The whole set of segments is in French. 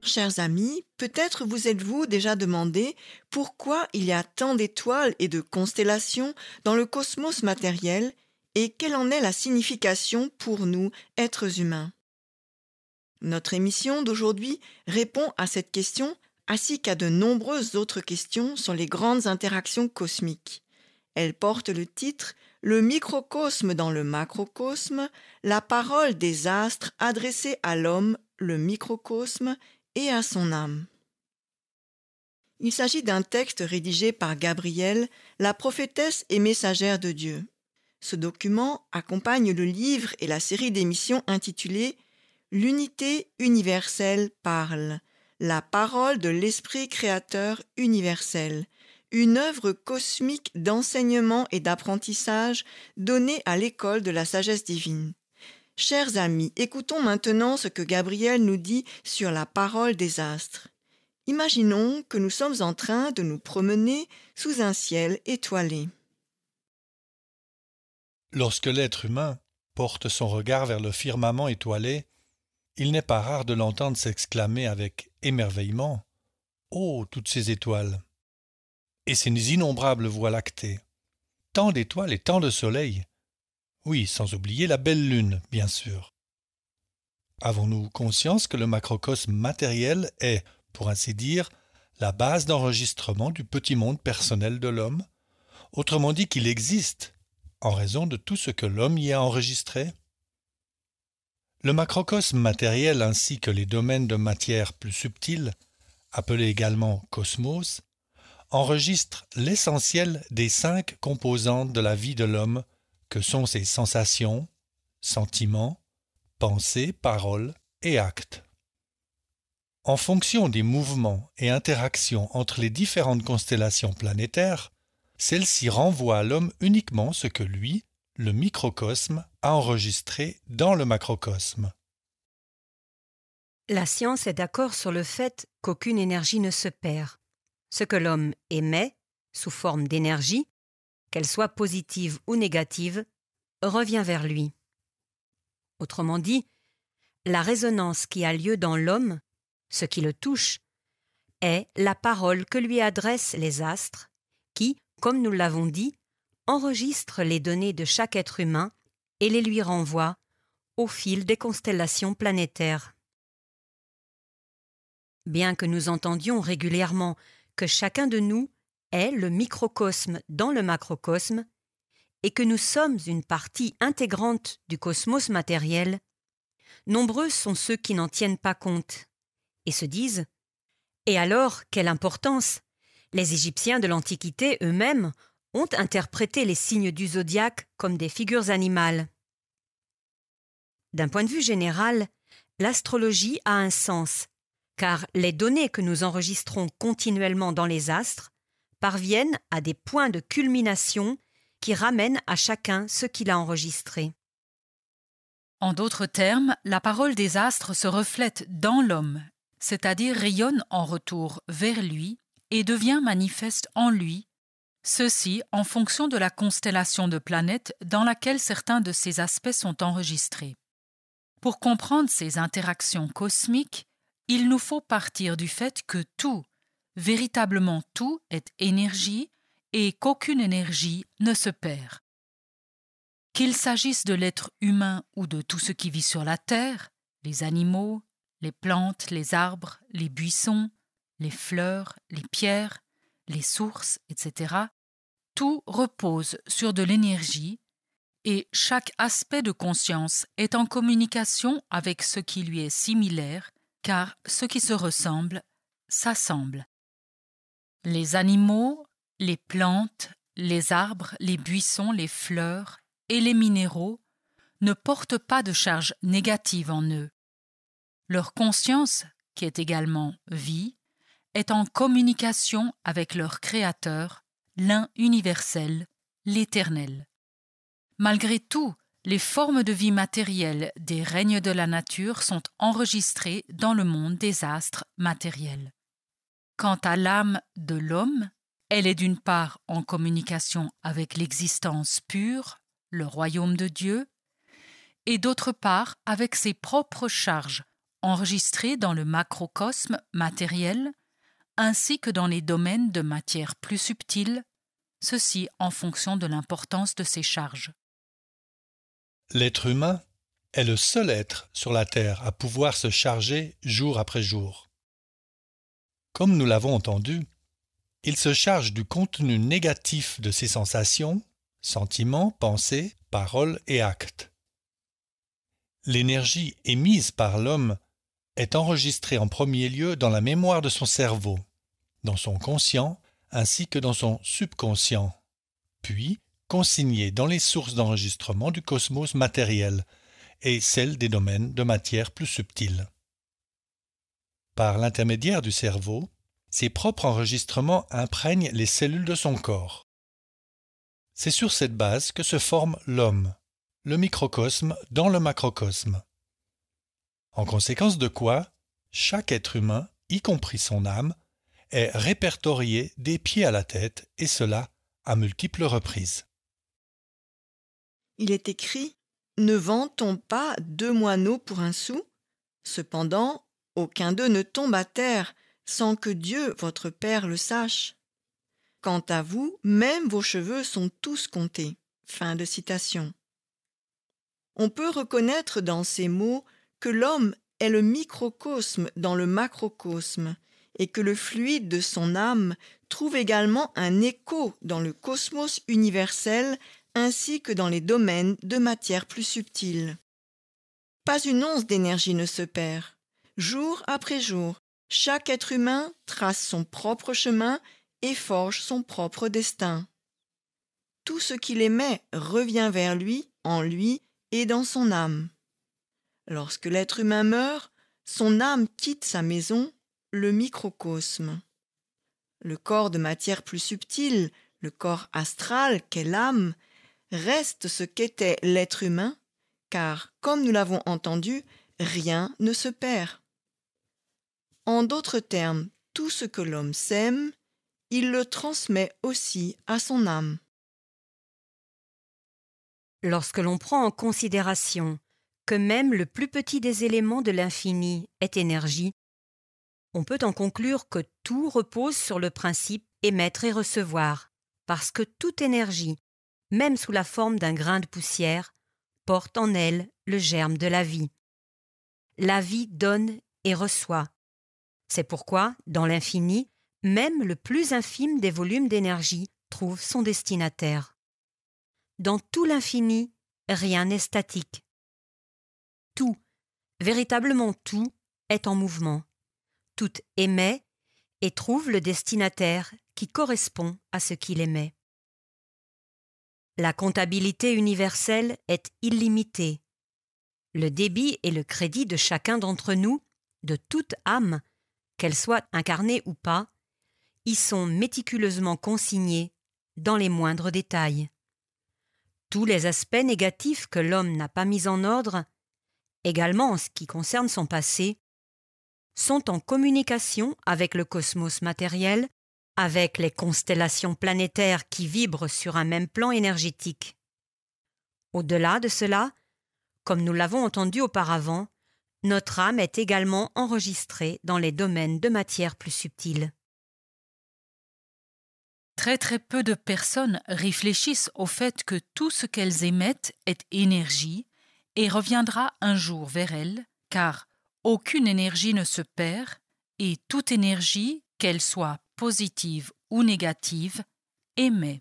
Chers amis, peut-être vous êtes-vous déjà demandé pourquoi il y a tant d'étoiles et de constellations dans le cosmos matériel et quelle en est la signification pour nous, êtres humains. Notre émission d'aujourd'hui répond à cette question ainsi qu'à de nombreuses autres questions sur les grandes interactions cosmiques. Elle porte le titre Le microcosme dans le macrocosme, la parole des astres adressée à l'homme, le microcosme, et à son âme. Il s'agit d'un texte rédigé par Gabrielle, la prophétesse et messagère de Dieu. Ce document accompagne le livre et la série d'émissions intitulée L'unité universelle parle, la parole de l'Esprit créateur universel, une œuvre cosmique d'enseignement et d'apprentissage donnée à l'école de la sagesse divine. Chers amis, écoutons maintenant ce que Gabrielle nous dit sur la parole des astres. Imaginons que nous sommes en train de nous promener sous un ciel étoilé. Lorsque l'être humain porte son regard vers le firmament étoilé, il n'est pas rare de l'entendre s'exclamer avec émerveillement « Oh, toutes ces étoiles !» et ces innombrables voies lactées. Tant d'étoiles et tant de soleils. Oui, sans oublier la belle lune, bien sûr. Avons-nous conscience que le macrocosme matériel est, pour ainsi dire, la base d'enregistrement du petit monde personnel de l'homme? Autrement dit qu'il existe, en raison de tout ce que l'homme y a enregistré? Le macrocosme matériel ainsi que les domaines de matière plus subtils, appelés également cosmos, enregistrent l'essentiel des 5 composantes de la vie de l'homme que sont ses sensations, sentiments, pensées, paroles et actes. En fonction des mouvements et interactions entre les différentes constellations planétaires, celles-ci renvoient à l'homme uniquement ce que lui, le microcosme, a enregistré dans le macrocosme. La science est d'accord sur le fait qu'aucune énergie ne se perd. Ce que l'homme émet, sous forme d'énergie, qu'elle soit positive ou négative, revient vers lui. Autrement dit, la résonance qui a lieu dans l'homme, ce qui le touche, est la parole que lui adressent les astres, qui, comme nous l'avons dit, enregistrent les données de chaque être humain et les lui renvoient au fil des constellations planétaires. Bien que nous entendions régulièrement que chacun de nous est le microcosme dans le macrocosme et que nous sommes une partie intégrante du cosmos matériel, nombreux sont ceux qui n'en tiennent pas compte et se disent « Et alors, quelle importance ? Les Égyptiens de l'Antiquité eux-mêmes ont interprété les signes du zodiaque comme des figures animales. » D'un point de vue général, l'astrologie a un sens, car les données que nous enregistrons continuellement dans les astres parviennent à des points de culmination qui ramènent à chacun ce qu'il a enregistré. En d'autres termes, la parole des astres se reflète dans l'homme, c'est-à-dire rayonne en retour vers lui et devient manifeste en lui, ceci en fonction de la constellation de planètes dans laquelle certains de ces aspects sont enregistrés. Pour comprendre ces interactions cosmiques, il nous faut partir du fait que tout, véritablement tout, est énergie et qu'aucune énergie ne se perd. Qu'il s'agisse de l'être humain ou de tout ce qui vit sur la terre, les animaux, les plantes, les arbres, les buissons, les fleurs, les pierres, les sources, etc., tout repose sur de l'énergie et chaque aspect de conscience est en communication avec ce qui lui est similaire, car ce qui se ressemble s'assemble. Les animaux, les plantes, les arbres, les buissons, les fleurs et les minéraux ne portent pas de charge négative en eux. Leur conscience, qui est également vie, est en communication avec leur Créateur, l'un universel, l'Éternel. Malgré tout, les formes de vie matérielle des règnes de la nature sont enregistrées dans le monde des astres matériels. Quant à l'âme de l'homme, elle est d'une part en communication avec l'existence pure, le royaume de Dieu, et d'autre part avec ses propres charges, enregistrés dans le macrocosme matériel ainsi que dans les domaines de matière plus subtile, ceci en fonction de l'importance de ses charges. L'être humain est le seul être sur la Terre à pouvoir se charger jour après jour. Comme nous l'avons entendu, il se charge du contenu négatif de ses sensations, sentiments, pensées, paroles et actes. L'énergie émise par l'homme est enregistrée en premier lieu dans la mémoire de son cerveau, dans son conscient ainsi que dans son subconscient, puis consignée dans les sources d'enregistrement du cosmos matériel et celles des domaines de matière plus subtile. Par l'intermédiaire du cerveau, ses propres enregistrements imprègnent les cellules de son corps. C'est sur cette base que se forme l'homme, le microcosme dans le macrocosme. En conséquence de quoi, chaque être humain, y compris son âme, est répertorié des pieds à la tête, et cela à multiples reprises. Il est écrit « Ne vend-on pas 2 moineaux pour un sou ? Cependant, aucun d'eux ne tombe à terre sans que Dieu, votre Père, le sache. Quant à vous, même vos cheveux sont tous comptés. » Fin de citation. On peut reconnaître dans ces mots que l'homme est le microcosme dans le macrocosme et que le fluide de son âme trouve également un écho dans le cosmos universel ainsi que dans les domaines de matière plus subtile. Pas une once d'énergie ne se perd. Jour après jour, chaque être humain trace son propre chemin et forge son propre destin. Tout ce qu'il émet revient vers lui, en lui et dans son âme. Lorsque l'être humain meurt, son âme quitte sa maison, le microcosme. Le corps de matière plus subtile, le corps astral qu'est l'âme, reste ce qu'était l'être humain, car, comme nous l'avons entendu, rien ne se perd. En d'autres termes, tout ce que l'homme sème, il le transmet aussi à son âme. Lorsque l'on prend en considération que même le plus petit des éléments de l'infini est énergie, on peut en conclure que tout repose sur le principe émettre et recevoir, parce que toute énergie, même sous la forme d'un grain de poussière, porte en elle le germe de la vie. La vie donne et reçoit. C'est pourquoi, dans l'infini, même le plus infime des volumes d'énergie trouve son destinataire. Dans tout l'infini, rien n'est statique. Tout, véritablement tout, est en mouvement. Tout émet et trouve le destinataire qui correspond à ce qu'il émet. La comptabilité universelle est illimitée. Le débit et le crédit de chacun d'entre nous, de toute âme, qu'elle soit incarnée ou pas, y sont méticuleusement consignés dans les moindres détails. Tous les aspects négatifs que l'homme n'a pas mis en ordre, également en ce qui concerne son passé, sont en communication avec le cosmos matériel, avec les constellations planétaires qui vibrent sur un même plan énergétique. Au-delà de cela, comme nous l'avons entendu auparavant, notre âme est également enregistrée dans les domaines de matière plus subtile. Très peu de personnes réfléchissent au fait que tout ce qu'elles émettent est énergie et reviendra un jour vers elles, car aucune énergie ne se perd et toute énergie, qu'elle soit positive ou négative, émet.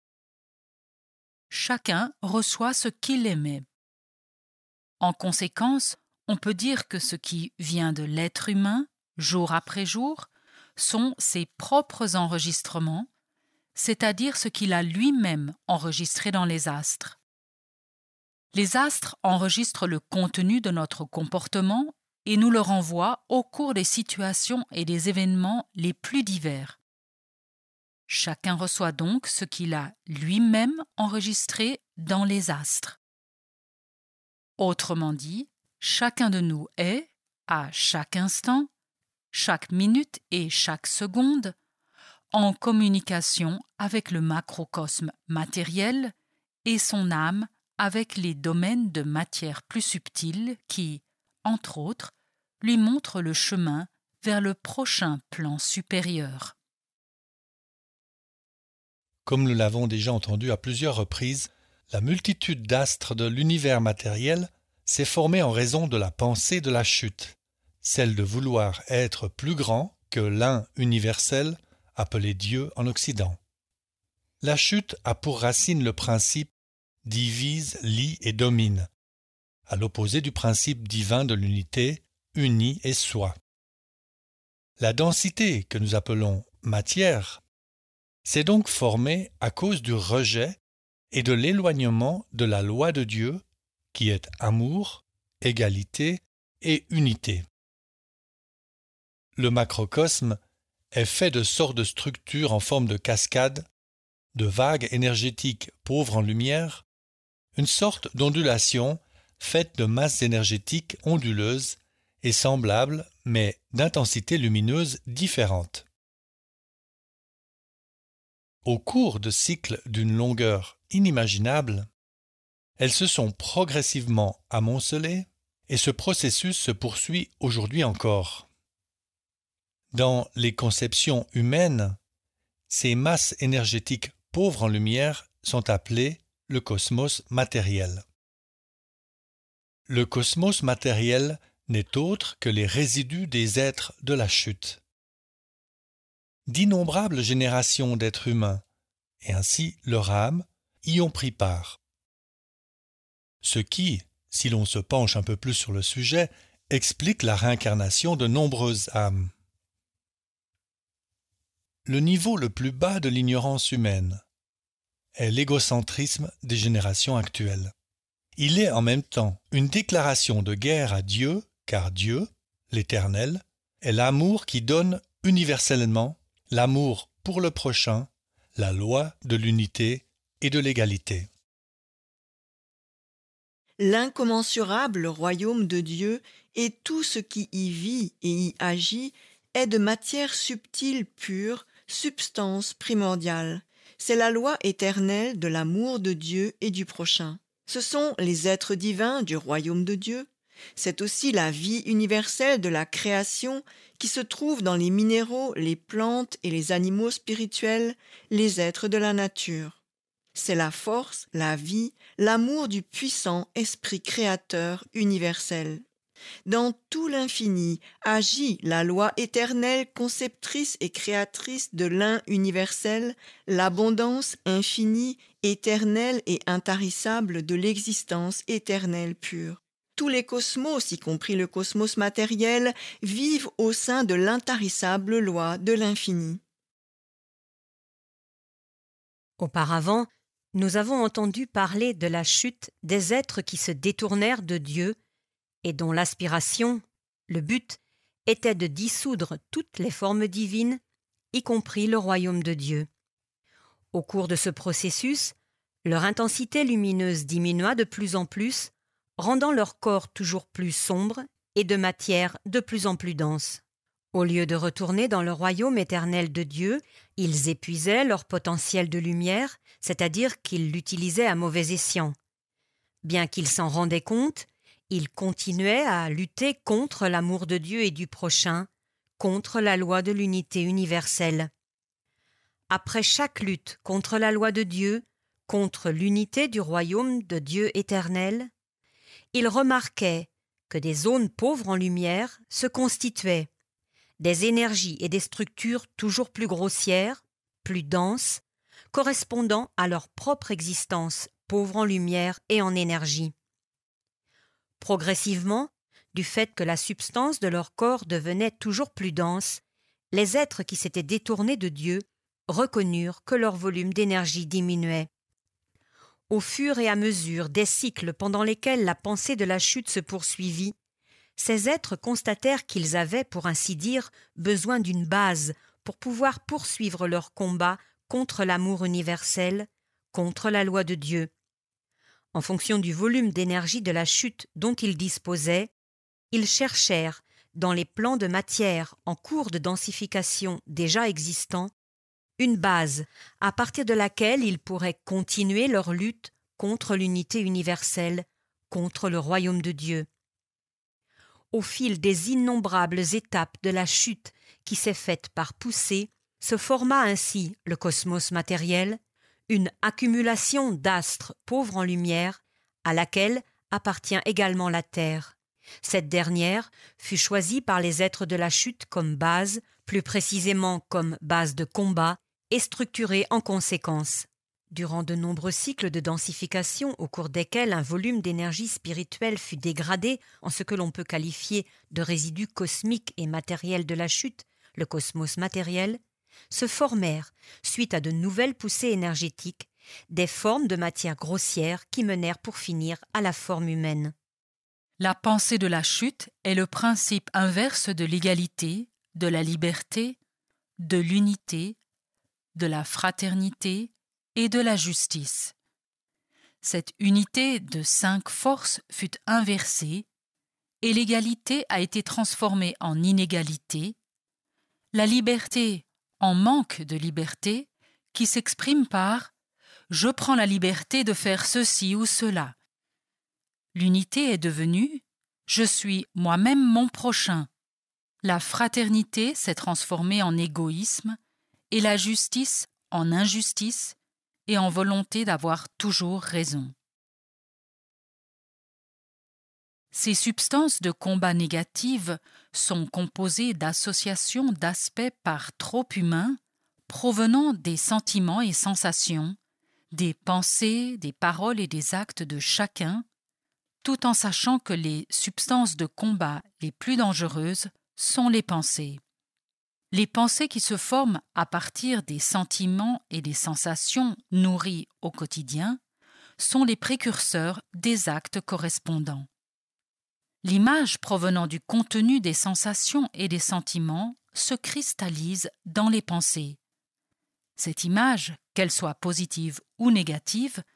Chacun reçoit ce qu'il émet. En conséquence, on peut dire que ce qui vient de l'être humain, jour après jour, sont ses propres enregistrements, c'est-à-dire ce qu'il a lui-même enregistré dans les astres. Les astres enregistrent le contenu de notre comportement et nous le renvoient au cours des situations et des événements les plus divers. Chacun reçoit donc ce qu'il a lui-même enregistré dans les astres. Autrement dit, chacun de nous est, à chaque instant, chaque minute et chaque seconde, en communication avec le macrocosme matériel et son âme avec les domaines de matière plus subtile qui, entre autres, lui montre le chemin vers le prochain plan supérieur. Comme nous l'avons déjà entendu à plusieurs reprises, la multitude d'astres de l'univers matériel s'est formée en raison de la pensée de la chute, celle de vouloir être plus grand que l'un universel, appelé Dieu en Occident. La chute a pour racine le principe divise, lie et domine, à l'opposé du principe divin de l'unité, unie et soi. La densité que nous appelons matière s'est donc formée à cause du rejet et de l'éloignement de la loi de Dieu qui est amour, égalité et unité. Le macrocosme est fait de sortes de structures en forme de cascade, de vagues énergétiques pauvres en lumière, une sorte d'ondulation faite de masses énergétiques onduleuses et semblables mais d'intensité lumineuse différente. Au cours de cycles d'une longueur inimaginable, elles se sont progressivement amoncelées et ce processus se poursuit aujourd'hui encore. Dans les conceptions humaines, ces masses énergétiques pauvres en lumière sont appelées le cosmos matériel. Le cosmos matériel n'est autre que les résidus des êtres de la chute. D'innombrables générations d'êtres humains, et ainsi leur âme, y ont pris part. Ce qui, si l'on se penche un peu plus sur le sujet, explique la réincarnation de nombreuses âmes. Le niveau le plus bas de l'ignorance humaine est l'égocentrisme des générations actuelles. Il est en même temps une déclaration de guerre à Dieu, car Dieu, l'Éternel, est l'amour qui donne universellement l'amour pour le prochain, la loi de l'unité et de l'égalité. L'incommensurable royaume de Dieu et tout ce qui y vit et y agit est de matière subtile pure, substance primordiale. C'est la loi éternelle de l'amour de Dieu et du prochain. Ce sont les êtres divins du royaume de Dieu. C'est aussi la vie universelle de la création qui se trouve dans les minéraux, les plantes et les animaux spirituels, les êtres de la nature. C'est la force, la vie, l'amour du puissant esprit créateur universel. Dans tout l'infini agit la loi éternelle conceptrice et créatrice de l'un universel, l'abondance infinie, éternelle et intarissable de l'existence éternelle pure. Tous les cosmos, y compris le cosmos matériel, vivent au sein de l'intarissable loi de l'infini. Auparavant, nous avons entendu parler de la chute des êtres qui se détournèrent de Dieu et dont l'aspiration, le but, était de dissoudre toutes les formes divines, y compris le royaume de Dieu. Au cours de ce processus, leur intensité lumineuse diminua de plus en plus, rendant leur corps toujours plus sombre et de matière de plus en plus dense. Au lieu de retourner dans le royaume éternel de Dieu, ils épuisaient leur potentiel de lumière, c'est-à-dire qu'ils l'utilisaient à mauvais escient. Bien qu'ils s'en rendaient compte, ils continuaient à lutter contre l'amour de Dieu et du prochain, contre la loi de l'unité universelle. Après chaque lutte contre la loi de Dieu, contre l'unité du royaume de Dieu éternel, ils remarquaient que des zones pauvres en lumière se constituaient, des énergies et des structures toujours plus grossières, plus denses, correspondant à leur propre existence, pauvre en lumière et en énergie. Progressivement, du fait que la substance de leur corps devenait toujours plus dense, les êtres qui s'étaient détournés de Dieu reconnurent que leur volume d'énergie diminuait. Au fur et à mesure des cycles pendant lesquels la pensée de la chute se poursuivit, ces êtres constatèrent qu'ils avaient, pour ainsi dire, besoin d'une base pour pouvoir poursuivre leur combat contre l'amour universel, contre la loi de Dieu. En fonction du volume d'énergie de la chute dont ils disposaient, ils cherchèrent, dans les plans de matière en cours de densification déjà existants, une base à partir de laquelle ils pourraient continuer leur lutte contre l'unité universelle, contre le royaume de Dieu. au fil des innombrables étapes de la chute qui s'est faite par poussée, se forma ainsi le cosmos matériel, une accumulation d'astres pauvres en lumière, à laquelle appartient également la Terre. Cette dernière fut choisie par les êtres de la chute comme base, plus précisément comme base de combat, et structurée en conséquence. Durant de nombreux cycles de densification au cours desquels un volume d'énergie spirituelle fut dégradé en ce que l'on peut qualifier de résidus cosmiques et matériels de la chute, le cosmos matériel, se formèrent, suite à de nouvelles poussées énergétiques, des formes de matière grossière qui menèrent pour finir à la forme humaine. La pensée de la chute est le principe inverse de l'égalité, de la liberté, de l'unité, de la fraternité et de la justice. Cette unité de 5 forces fut inversée et l'égalité a été transformée en inégalité, la liberté en manque de liberté qui s'exprime par « je prends la liberté de faire ceci ou cela ». L'unité est devenue « je suis moi-même mon prochain ». La fraternité s'est transformée en égoïsme et la justice en injustice et en volonté d'avoir toujours raison. Ces substances de combat négatives sont composées d'associations d'aspects par trop humains provenant des sentiments et sensations, des pensées, des paroles et des actes de chacun, tout en sachant que les substances de combat les plus dangereuses sont les pensées. Les pensées qui se forment à partir des sentiments et des sensations nourris au quotidien sont les précurseurs des actes correspondants. L'image provenant du contenu des sensations et des sentiments se cristallise dans les pensées. Cette image, qu'elle soit positive ou négative,